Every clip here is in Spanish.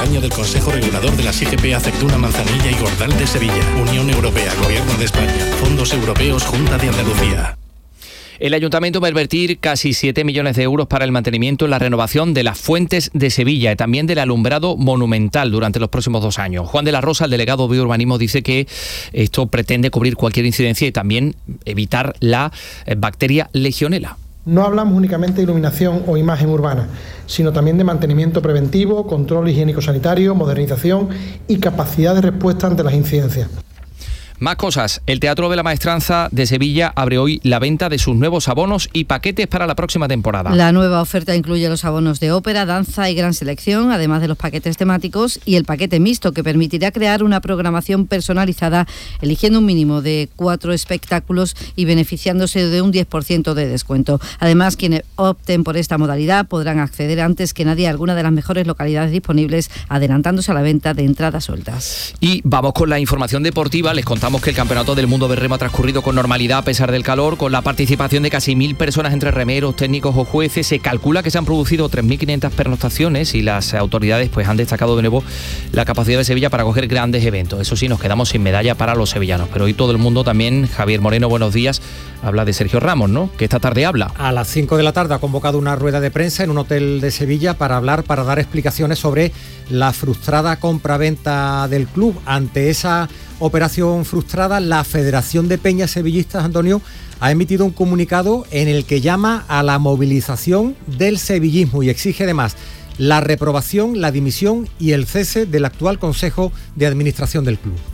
campaña del Consejo Regulador de las IGP Aceituna, Manzanilla y Gordal de Sevilla. Unión Europea, Gobierno de España, Fondos Europeos, Junta de Andalucía. El Ayuntamiento va a invertir casi 7 millones de euros para el mantenimiento y la renovación de las fuentes de Sevilla y también del alumbrado monumental durante los próximos 2 años. Juan de la Rosa, el delegado de urbanismo, dice que esto pretende cubrir cualquier incidencia y también evitar la bacteria legionela. No hablamos únicamente de iluminación o imagen urbana, sino también de mantenimiento preventivo, control higiénico-sanitario, modernización y capacidad de respuesta ante las incidencias. Más cosas. El Teatro de la Maestranza de Sevilla abre hoy la venta de sus nuevos abonos y paquetes para la próxima temporada. La nueva oferta incluye los abonos de ópera, danza y gran selección, además de los paquetes temáticos y el paquete mixto, que permitirá crear una programación personalizada, eligiendo un mínimo de 4 espectáculos y beneficiándose de un 10% de descuento. Además, quienes opten por esta modalidad podrán acceder antes que nadie a alguna de las mejores localidades disponibles, adelantándose a la venta de entradas sueltas. Y vamos con la información deportiva. Les contamos que el Campeonato del Mundo de Remo ha transcurrido con normalidad a pesar del calor, con la participación de casi 1.000 personas entre remeros, técnicos o jueces. Se calcula que se han producido 3.500 pernoctaciones y las autoridades han destacado de nuevo la capacidad de Sevilla para acoger grandes eventos. Eso sí, nos quedamos sin medalla para los sevillanos, pero hoy todo el mundo también. Javier Moreno, buenos días. Habla de Sergio Ramos, ¿no?, que esta tarde habla. A las 5 de la tarde ha convocado una rueda de prensa en un hotel de Sevilla para dar explicaciones sobre la frustrada compraventa del club. Ante esa operación frustrada, la Federación de Peñas Sevillistas, Antonio, ha emitido un comunicado en el que llama a la movilización del sevillismo y exige además la reprobación, la dimisión y el cese del actual Consejo de Administración del club.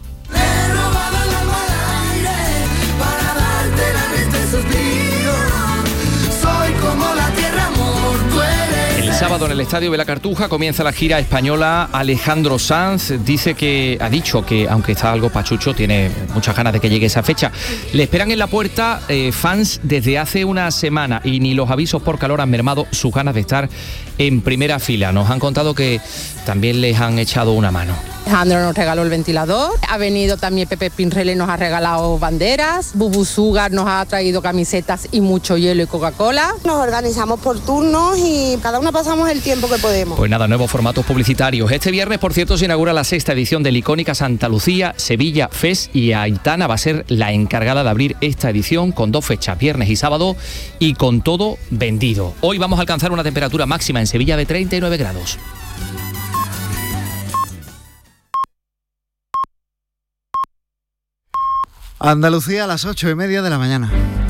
El sábado en el Estadio de la Cartuja comienza la gira española. Alejandro Sanz ha dicho que, aunque está algo pachucho, tiene muchas ganas de que llegue esa fecha. Le esperan en la puerta fans desde hace una semana y ni los avisos por calor han mermado sus ganas de estar en primera fila. Nos han contado que también les han echado una mano. Alejandro nos regaló el ventilador, ha venido también Pepe Pinrele, nos ha regalado banderas, Bubu Sugar nos ha traído camisetas y mucho hielo y Coca-Cola. Nos organizamos por turnos y cada uno pasamos el tiempo que podemos. Pues nada, nuevos formatos publicitarios. Este viernes, por cierto, se inaugura la 6ª edición de la icónica Santa Lucía, Sevilla Fest, y Aitana va a ser la encargada de abrir esta edición con 2 fechas, viernes y sábado, y con todo vendido. Hoy vamos a alcanzar una temperatura máxima en Sevilla de 39 grados. Andalucía a las 8:30 de la mañana.